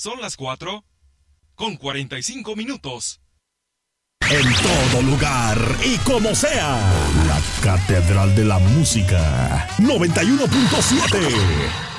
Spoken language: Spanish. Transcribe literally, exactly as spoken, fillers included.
Son las cuatro con cuarenta y cinco minutos. En todo lugar y como sea, la Catedral de la Música noventa y uno punto siete.